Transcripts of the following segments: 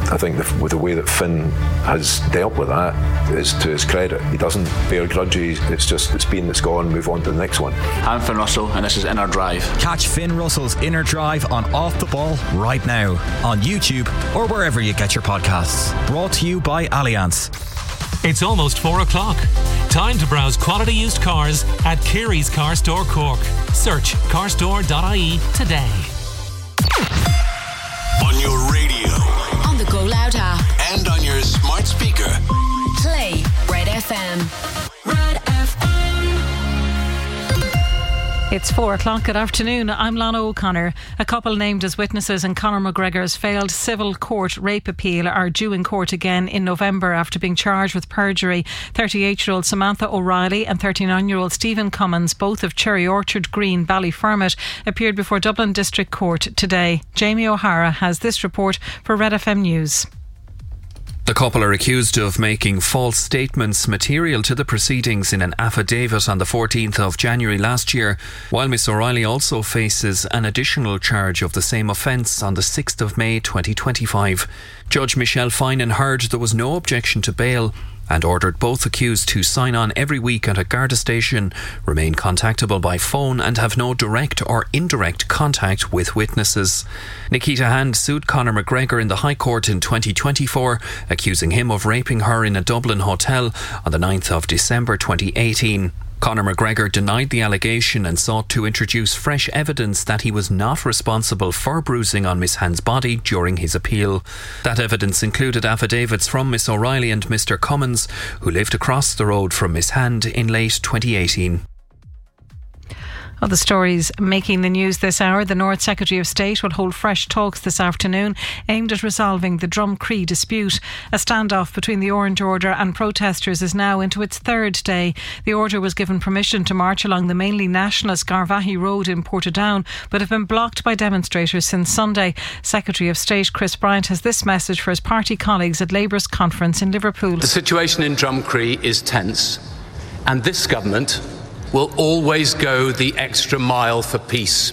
I think with the way that Finn has dealt with that is to his credit. He doesn't bear grudges. It's been, it's gone, move on to the next one. I'm Finn Russell and this is Inner Drive. Catch Finn Russell's Inner Drive on Off the Ball right now on YouTube or wherever you get your podcasts. Brought to you by Allianz. It's almost 4 o'clock. Time to browse quality used cars at Kerry's Car Store Cork. Search carstore.ie today. On your radio, on the Go Loud app, and on your smart speaker. Play Red FM. Red FM. It's 4 o'clock. Good afternoon. I'm Lana O'Connor. A couple named as witnesses in Conor McGregor's failed civil court rape appeal are due in court again in November after being charged with perjury. 38-year-old Samantha O'Reilly and 39-year-old Stephen Cummins, both of Cherry Orchard Green, Ballyfermot, appeared before Dublin District Court today. Jamie O'Hara has this report for Red FM News. The couple are accused of making false statements material to the proceedings in an affidavit on the 14th of January last year, while Miss O'Reilly also faces an additional charge of the same offence on the 6th of May 2025. Judge Michelle Finan heard there was no objection to bail and ordered both accused to sign on every week at a Garda station, remain contactable by phone and have no direct or indirect contact with witnesses. Nikita Hand sued Conor McGregor in the High Court in 2024, accusing him of raping her in a Dublin hotel on the 9th of December 2018. Conor McGregor denied the allegation and sought to introduce fresh evidence that he was not responsible for bruising on Miss Hand's body during his appeal. That evidence included affidavits from Miss O'Reilly and Mr. Cummins, who lived across the road from Miss Hand in late 2018. Other stories making the news this hour. The North Secretary of State will hold fresh talks this afternoon aimed at resolving the Drumcree dispute. A standoff between the Orange Order and protesters is now into its third day. The Order was given permission to march along the mainly nationalist Garvaghey Road in Portadown, but have been blocked by demonstrators since Sunday. Secretary of State Chris Bryant has this message for his party colleagues at Labour's conference in Liverpool. The situation in Drumcree is tense, and this government will always go the extra mile for peace.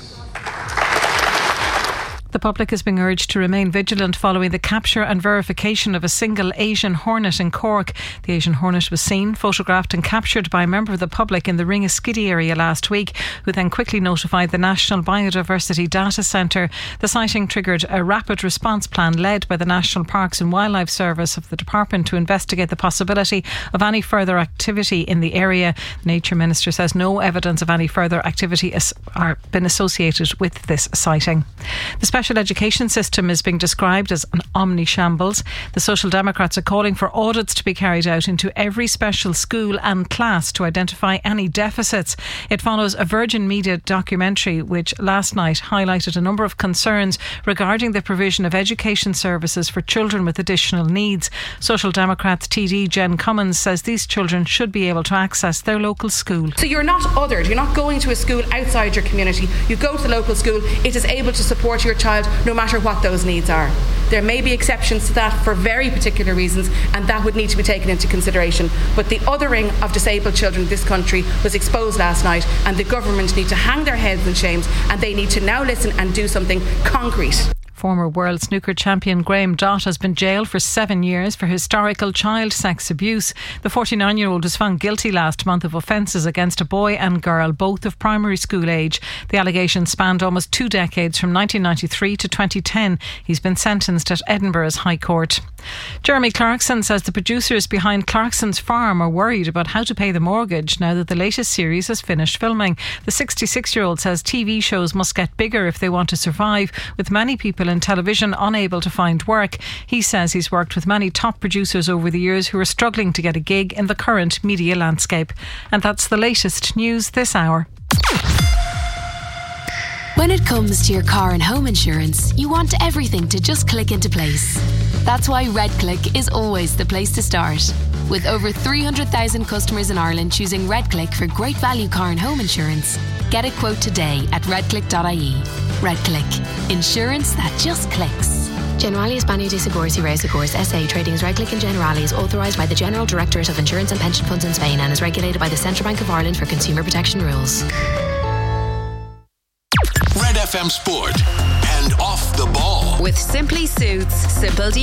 The public is being urged to remain vigilant following the capture and verification of a single Asian hornet in Cork. The Asian hornet was seen, photographed and captured by a member of the public in the Ringaskiddy area last week, who then quickly notified the National Biodiversity Data Centre. The sighting triggered a rapid response plan led by the National Parks and Wildlife Service of the Department to investigate the possibility of any further activity in the area. The Nature Minister says no evidence of any further activity has been associated with this sighting. The special education system is being described as an omni-shambles. The Social Democrats are calling for audits to be carried out into every special school and class to identify any deficits. It follows a Virgin Media documentary which last night highlighted a number of concerns regarding the provision of education services for children with additional needs. Social Democrats TD Jen Cummins says these children should be able to access their local school. So you're not othered, you're not going to a school outside your community. You go to the local school, it is able to support your child no matter what those needs are. There may be exceptions to that for very particular reasons, and that would need to be taken into consideration. But the othering of disabled children in this country was exposed last night, and the government need to hang their heads in shame, and they need to now listen and do something concrete. Former world snooker champion Graham Dott has been jailed for 7 years for historical child sex abuse. The 49-year-old was found guilty last month of offences against a boy and girl, both of primary school age. The allegations spanned almost 2 decades, from 1993 to 2010. He's been sentenced at Edinburgh's High Court. Jeremy Clarkson says the producers behind Clarkson's Farm are worried about how to pay the mortgage now that the latest series has finished filming. The 66-year-old says TV shows must get bigger if they want to survive, with many people in television unable to find work. He says he's worked with many top producers over the years who are struggling to get a gig in the current media landscape. And that's the latest news this hour. When it comes to your car and home insurance, you want everything to just click into place. That's why RedClick is always the place to start. With over 300,000 customers in Ireland choosing RedClick for great value car and home insurance, get a quote today at redclick.ie. RedClick. Insurance that just clicks. Generali España de Seguros y Reasegurs SA, trading as RedClick and Generali, is authorised by the General Directorate of Insurance and Pension Funds in Spain and is regulated by the Central Bank of Ireland for consumer protection rules. Red FM Sport and Off the Ball with Simply Suits, Simple